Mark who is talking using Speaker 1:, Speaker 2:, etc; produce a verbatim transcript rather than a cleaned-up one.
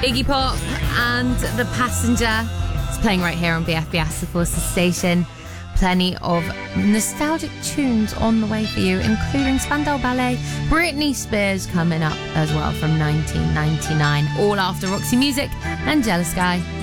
Speaker 1: Iggy Pop and The Passenger. It's playing right here on B F B S, of course, the station. Plenty of nostalgic tunes on the way for you, including Spandau Ballet, Britney Spears coming up as well from nineteen ninety-nine, all after Roxy Music and Jealous Guy.